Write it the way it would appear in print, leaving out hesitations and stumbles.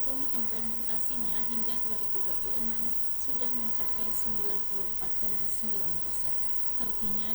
untuk implementasinya hingga 2026 sudah mencapai 94,9%. Artinya